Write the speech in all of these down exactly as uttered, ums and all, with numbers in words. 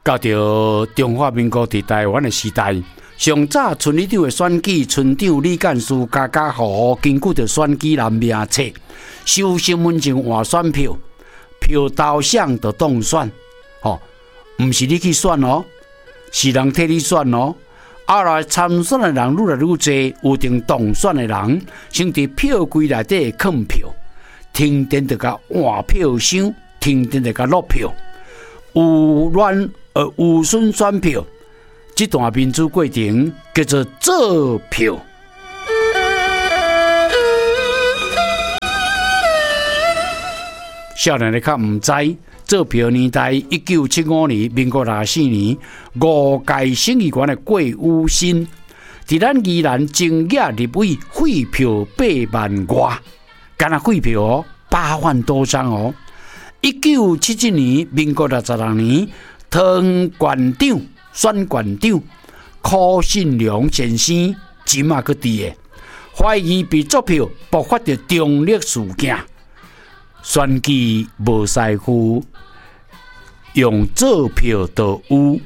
到着中华民国伫台湾的时代，上早村里长的选举，村长李干事家家户户根据着选举人名册，收身份证换选票，票投上就当选。吼，唔是你去选哦，是人替你选哦。后来参选的人愈来愈多，有定当选的人，先伫票柜内底藏票，停电就甲换票箱，停电就甲落票，有乱呃有损选票。这段民主过程叫做做票。少年的较唔知。做票年代，一九七五年，民国六十四年，五届省议员的郭武新，伫咱宜兰正雅立委废票八万外，干那废票哦，八万多张哦。一九七七年，民国六十六年，汤县长选县长柯信良先生，今嘛搁伫的，怀疑被作票爆发着中立事件。选举无师傅，用做票就有。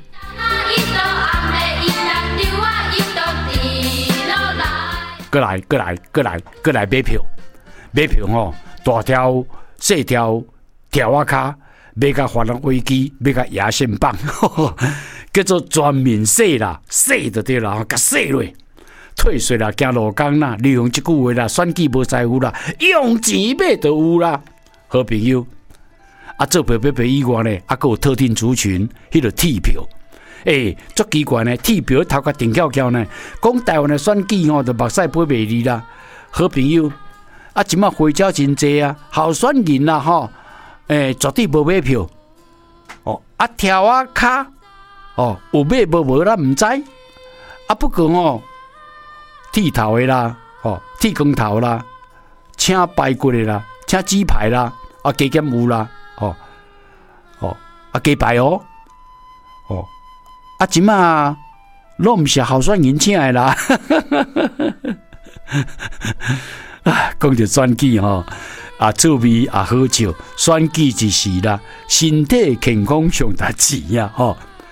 过来，过来，过来，过来买票，买票吼，大条、细条、条啊卡，买甲发动飞机，买甲野线棒，叫做全面洗啦，洗就对啦，甲洗落。退税啦，行路工啦，利用这句话啦，选举无师傅啦，用钱买就有啦。好朋友，啊，做票买票以外呢，啊，还有特定族群，迄个铁票，诶、欸，足奇怪呢，铁票头壳定翘翘呢，讲台湾的选举吼，就目屎飞袂离啦。好朋友，啊，即马花招真济啊，候选人啦吼，诶、欸，绝对无买票，哦，啊，条啊卡，哦，有买无无咱唔知，啊，不过哦，剃头的啦，哦，剃光头啦，请排骨的啦。请鸡排啦，啊加减有啦，哦哦啊鸡排哦，哦啊即马拢毋是候选人请的啦，啊讲着选举吼，啊趣味啊好笑，选举一时啦，身体健康上大事呀吼。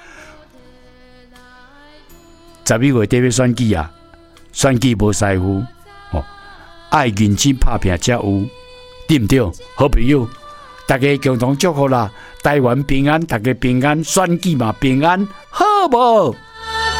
十一月底要选举啊，选举无师傅，哦爱认真拍拼才有。对唔对？好朋友，大家共同祝福啦！台湾平安，大家平安，选举嘛平安，好无？